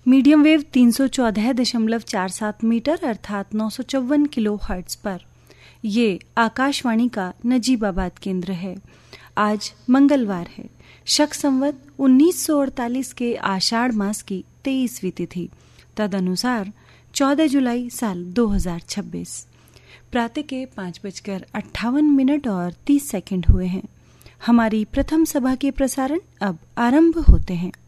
Medium wave 314.47 metre अर्थात 954 kilo hertz पर। ये आकाशवाणी का नजीबाबाद केंद्र है। आज मंगलवार है, शक संवत 1948 के आषाढ़ मास की 23वीं तिथि, तदनुसार 14 जुलाई साल 2026। प्रातः के 5:58 और 30 सेकंड हुए हैं। हमारी प्रथम सभा के प्रसारण अब आरंभ होते हैं।